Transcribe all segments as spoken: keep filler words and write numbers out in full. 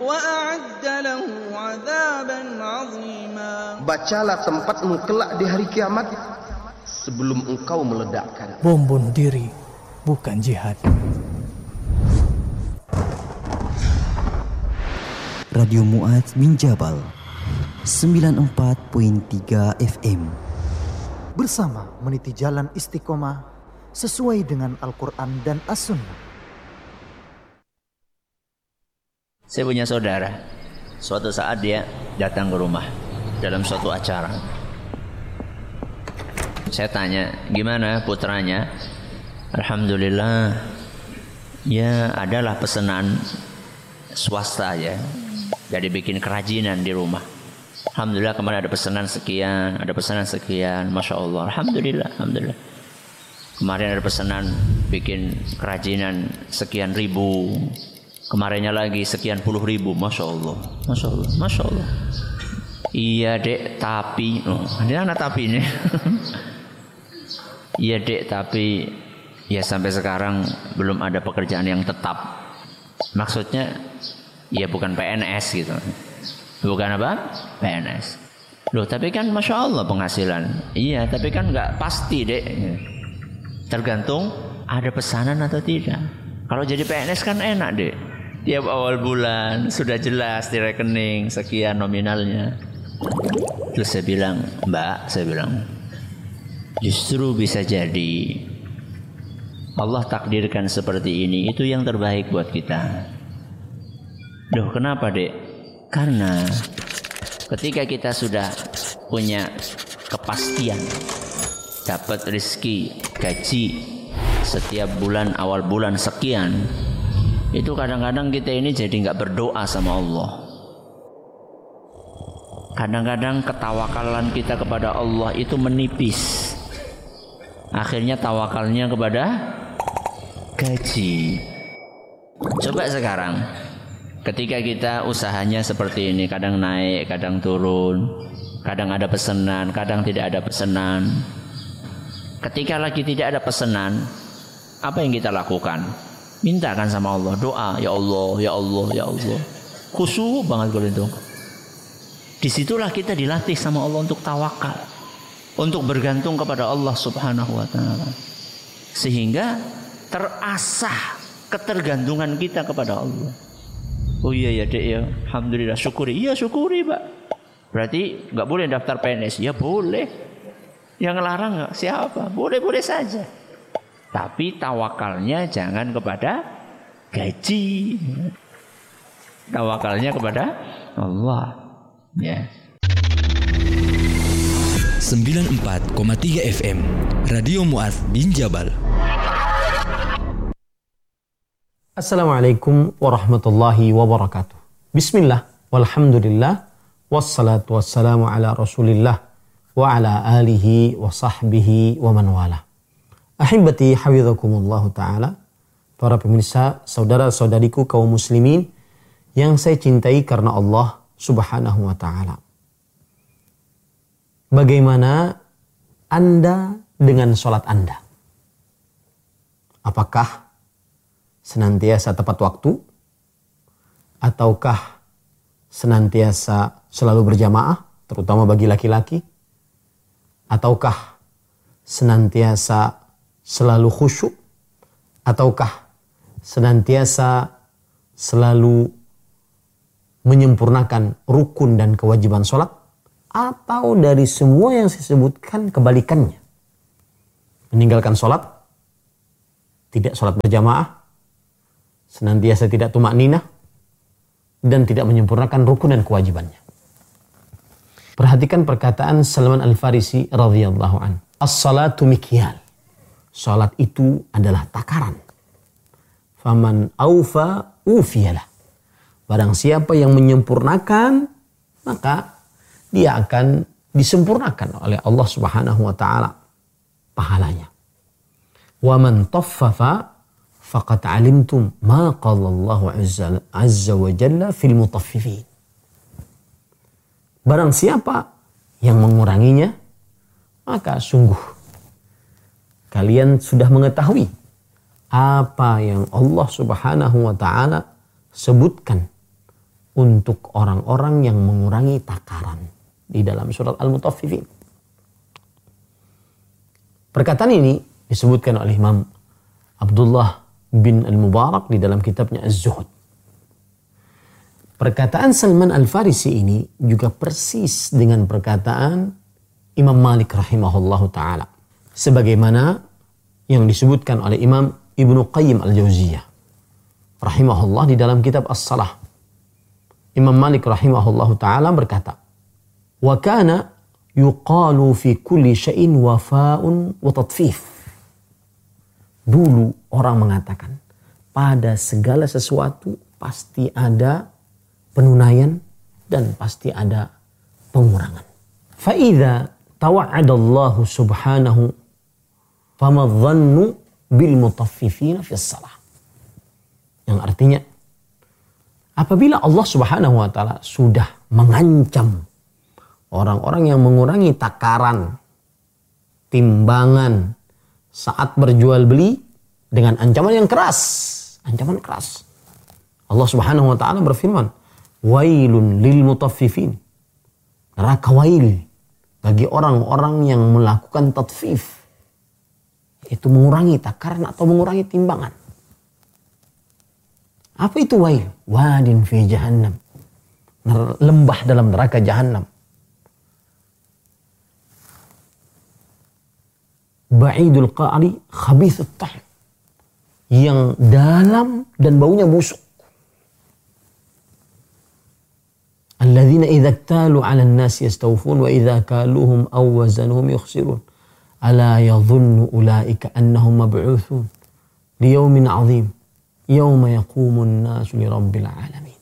وأعد له عذابا عظيما. Bacalah tempatmu kelak di hari kiamat sebelum engkau meledakkan. Bom bunuh diri bukan jihad. Radio Mu'adz bin Jabal sembilan puluh empat koma tiga F M. Bersama meniti jalan istiqomah sesuai dengan Al-Quran dan As-Sunnah. Saya punya saudara, suatu saat dia datang ke rumah dalam suatu acara. Saya tanya, gimana putranya? Alhamdulillah, ya adalah pesanan swasta ya, jadi bikin kerajinan di rumah. Alhamdulillah kemarin ada pesanan sekian, ada pesanan sekian, Masya Allah. Alhamdulillah, Alhamdulillah. Kemarin ada pesanan bikin kerajinan sekian ribu. Kemarinnya lagi sekian puluh ribu, Masya Allah, Masya Allah, Masya Allah. Iya dek, tapi, oh, ini anak tapi ini. Iya dek, tapi ya sampai sekarang belum ada pekerjaan yang tetap. Maksudnya, ya bukan P N S gitu. Bukan apa? P N S. Loh, tapi kan Masya Allah penghasilan. Iya, tapi kan nggak pasti dek. Tergantung ada pesanan atau tidak. Kalau jadi P N S kan enak dek. Tiap awal bulan sudah jelas di rekening sekian nominalnya. Terus saya bilang, Mbak, saya bilang, justru bisa jadi Allah takdirkan seperti ini, itu yang terbaik buat kita. Duh, kenapa dek? Karena ketika kita sudah punya kepastian dapat rezeki, gaji setiap bulan awal bulan sekian, itu kadang-kadang kita ini jadi nggak berdoa sama Allah. Kadang-kadang ketawakalan kita kepada Allah itu menipis. Akhirnya tawakalnya kepada gaji. Coba sekarang, ketika kita usahanya seperti ini, kadang naik, kadang turun, kadang ada pesanan, kadang tidak ada pesanan. Ketika lagi tidak ada pesanan, apa yang kita lakukan? Mintakan sama Allah, doa, ya Allah, ya Allah, ya Allah. Khusyuk banget kalau itu. Disitulah kita dilatih sama Allah untuk tawakal, untuk bergantung kepada Allah Subhanahu wa Ta'ala, sehingga terasah ketergantungan kita kepada Allah. Oh iya ya dek ya, alhamdulillah, syukuri. Iya syukuri Pak. Berarti nggak boleh daftar P N S? Ya boleh. Yang ngelarang nggak? Siapa? Boleh-boleh saja. Tapi tawakalnya jangan kepada gaji. Tawakalnya kepada Allah. Ya. sembilan puluh empat koma tiga F M Radio Mu'adz bin Jabal. Assalamualaikum warahmatullahi wabarakatuh. Bismillah, walhamdulillah, wassalatu wassalamu ala rasulillah wa ala alihi wa sahbihi wa man wala. Ahibati hafidhakumullahu ta'ala, para pemirsa, saudara-saudariku kaum muslimin yang saya cintai karena Allah Subhanahu wa ta'ala. Bagaimana Anda dengan sholat Anda? Apakah senantiasa tepat waktu? Ataukah senantiasa selalu berjamaah, terutama bagi laki-laki? Ataukah senantiasa selalu khusyuk? Ataukah senantiasa selalu menyempurnakan rukun dan kewajiban sholat? Atau dari semua yang saya sebutkan kebalikannya? Meninggalkan sholat, tidak sholat berjamaah, senantiasa tidak tumak ninah, dan tidak menyempurnakan rukun dan kewajibannya. Perhatikan perkataan Salman Al-Farisi radhiyallahu an. As-salatu mikyal. Salat itu adalah takaran. Faman aufa ufiyalah. Barang siapa yang menyempurnakan, maka dia akan disempurnakan oleh Allah Subhanahu wa taala pahalanya. Wa man taffafa faqad alimtum ma qala Allah azza, azza wa jalla fil mutaffifin. Barang siapa yang menguranginya, maka sungguh kalian sudah mengetahui apa yang Allah Subhanahu wa taala sebutkan untuk orang-orang yang mengurangi takaran di dalam surat Al-Mutaffifin. Perkataan ini disebutkan oleh Imam Abdullah bin Al-Mubarak di dalam kitabnya Az-Zuhud. Perkataan Salman Al-Farisi ini juga persis dengan perkataan Imam Malik rahimahullahu ta'ala. Sebagaimana yang disebutkan oleh Imam Ibnu Qayyim Al-Jauziyah rahimahullah di dalam kitab As-Salah. Imam Malik rahimahullahu ta'ala berkata, wa kana yuqalu fi kulli syai'in wafa'un wa tatfif. Dulu orang mengatakan, pada segala sesuatu pasti ada penunaian dan pasti ada pengurangan. Fa idza tawa'ada Allah subhanahu fama dhannu bil mutaffifina fi shalah. Yang artinya, apabila Allah subhanahu wa ta'ala sudah mengancam orang-orang yang mengurangi takaran, timbangan saat berjual beli dengan ancaman yang keras. Ancaman keras. Allah subhanahu wa ta'ala berfirman, wailun lil mutaffifin. Neraka wail bagi orang-orang yang melakukan tatfif. Itu mengurangi takaran atau mengurangi timbangan. Apa itu wail? Wadin fi jahannam. Lembah dalam neraka jahannam. Ba'idul qa'ri khabithut tahm. Yang dalam dan baunya busuk. Alladzina idza iktalu 'alan nasi yastawfun wa idza kaluhum aw wazanuhum yukhsirun. Ala yadhunnu ulaika annahum mab'utsun liyaumin 'adzim yauma yaqumun nasu lirabbil alamin.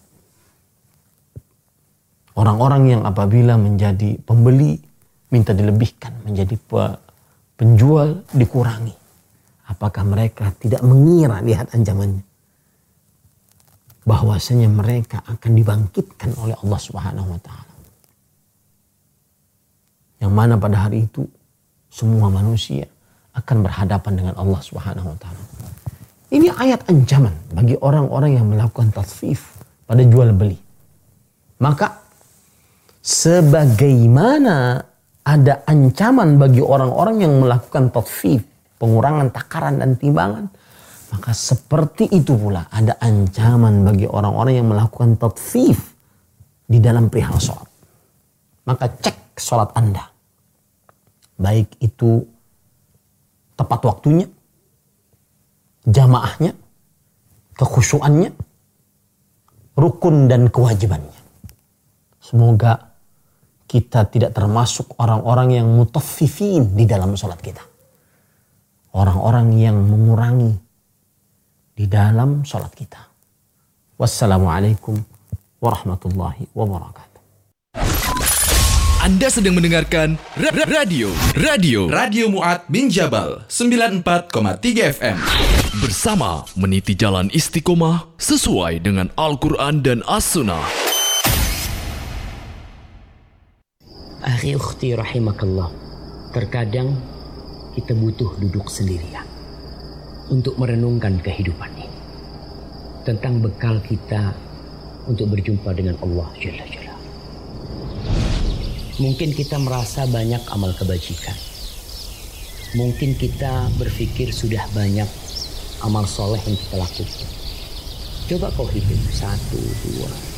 Orang-orang yang apabila menjadi pembeli minta dilebihkan, menjadi penjual dikurangi. Apakah mereka tidak mengira lihat ancamannya? Bahwasanya mereka akan dibangkitkan oleh Allah Subhanahu wa taala. Yang mana pada hari itu semua manusia akan berhadapan dengan Allah Subhanahu wa taala. Ini ayat ancaman bagi orang-orang yang melakukan tatfif pada jual beli. Maka sebagaimana ada ancaman bagi orang-orang yang melakukan tatfif, pengurangan takaran dan timbangan, maka seperti itu pula ada ancaman bagi orang-orang yang melakukan tatfif di dalam perihal sholat. Maka cek sholat Anda. Baik itu tepat waktunya, jamaahnya, kekhusyuannya, rukun dan kewajibannya. Semoga kita tidak termasuk orang-orang yang mutaffifin di dalam sholat kita. Orang-orang yang mengurangi di dalam sholat kita. Wassalamualaikum warahmatullahi wabarakatuh. Anda sedang mendengarkan ra- ra- radio radio Radio Mu'adz bin Jabal sembilan puluh empat koma tiga F M bersama meniti jalan istiqomah sesuai dengan Al-Quran dan As-Sunnah. Akhi ukhti rahimakallah, terkadang kita butuh duduk sendirian untuk merenungkan kehidupan ini, tentang bekal kita untuk berjumpa dengan Allah Jalla Jalla. Mungkin kita merasa banyak amal kebajikan. Mungkin kita berpikir sudah banyak amal soleh yang kita lakukan. Coba kau hitung, satu, dua,